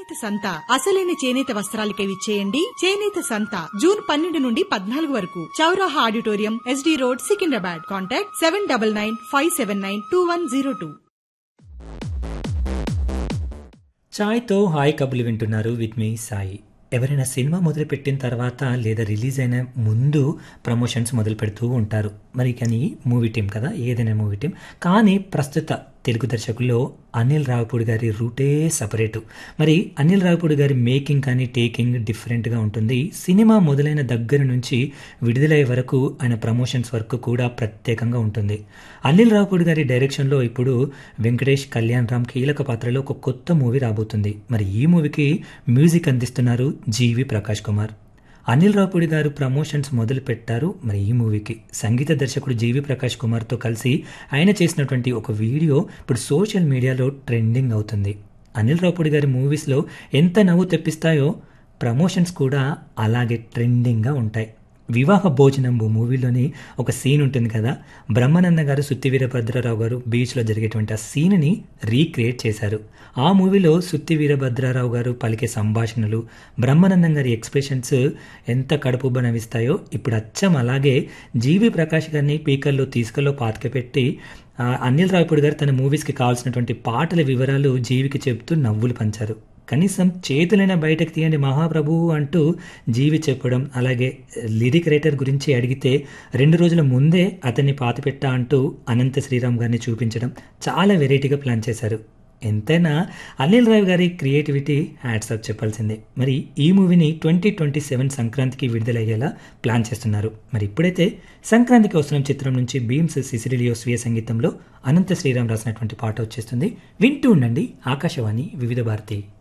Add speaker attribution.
Speaker 1: చేనేత సంత అసలైన చేనేత వస్త్రాలకే విచ్చేయండి. చేనేత సంత జూన్ 12 నుండి 14 వరకు చౌరాహా auditorium, SD road, Secunderabad. Contact 7995792102.
Speaker 2: చాయ్తో hi కబుర్లు వింటున్నారు విత్ మీ సాయి. ఎవరైనా సినిమా మొదలుపెట్టిన తర్వాత లేదా రిలీజ్ అయిన ముందు ప్రమోషన్స్ మొదలు పెడుతూ ఉంటారు. మరి కానీ మూవీ టీం కదా, ఏదైనా మూవీ టీం. కానీ ప్రస్తుత తెలుగు దర్శకుల్లో అనిల్ రావిపూడి గారి రూటే సపరేటు. మరి అనిల్ రావిపూడి గారి మేకింగ్ కానీ టేకింగ్ డిఫరెంట్గా ఉంటుంది. సినిమా మొదలైన దగ్గర నుంచి విడుదలయ్యే వరకు ఆయన ప్రమోషన్స్ వర్క్ కూడా ప్రత్యేకంగా ఉంటుంది. అనిల్ రావిపూడి గారి డైరెక్షన్లో ఇప్పుడు వెంకటేష్, కళ్యాణ్ రామ్ కీలక పాత్రలో ఒక కొత్త మూవీ రాబోతుంది. మరి ఈ మూవీకి మ్యూజిక్ అందిస్తున్నారు జీవి ప్రకాష్ కుమార్. అనిల్ రావిపూడి గారు ప్రమోషన్స్ మొదలు పెట్టారు. మరి ఈ మూవీకి సంగీత దర్శకుడు జీవి ప్రకాష్ కుమార్తో కలిసి ఆయన చేసినటువంటి ఒక వీడియో ఇప్పుడు సోషల్ మీడియాలో ట్రెండింగ్ అవుతుంది. అనిల్ రావిపూడి గారి మూవీస్లో ఎంత నవ్వు తెప్పిస్తాయో ప్రమోషన్స్ కూడా అలాగే ట్రెండింగ్గా ఉంటాయి. వివాహ భోజనంబు మూవీలోని ఒక సీన్ ఉంటుంది కదా, బ్రహ్మానంద గారు, సుత్తి వీరభద్రరావు గారు బీచ్లో జరిగేటువంటి ఆ సీన్ని రీక్రియేట్ చేశారు. ఆ మూవీలో సుత్తి వీరభద్రరావు గారు పలికే సంభాషణలు, బ్రహ్మానందం గారి ఎక్స్ప్రెషన్స్ ఎంత కడుపు బనవిస్తాయో ఇప్పుడు అచ్చం అలాగే జీవి ప్రకాష్ గారిని పీకల్లో తీసుకల్లో పాతికపెట్టి అనిల్ రావిపూడి గారు తన మూవీస్కి కావాల్సినటువంటి పాటల వివరాలు జీవికి చెబుతూ నవ్వులు పంచారు. కనీసం చేతులైనా బయటకు తీయండి మహాప్రభువు అంటూ జీవి చెప్పడం, అలాగే లిరిక్ రైటర్ గురించి అడిగితే 2 రోజుల ముందే అతన్ని పాతిపెట్టా అంటూ అనంత శ్రీరామ్ గారిని చూపించడం చాలా వెరైటీగా ప్లాన్ చేశారు. ఎంతైనా అనిల్ రావు గారి క్రియేటివిటీ హ్యాట్స్ ఆఫ్ చెప్పాల్సిందే. మరి ఈ మూవీని 2027 సంక్రాంతికి విడుదలయ్యేలా ప్లాన్ చేస్తున్నారు. మరి ఇప్పుడైతే సంక్రాంతికి వస్తున్న చిత్రం నుంచి బీమ్స్ సిసిలియో స్వీయ సంగీతంలో అనంత శ్రీరామ్ రాసినటువంటి పాట వచ్చేస్తుంది. వింటూ ఉండండి ఆకాశవాణి వివిధ భారతి.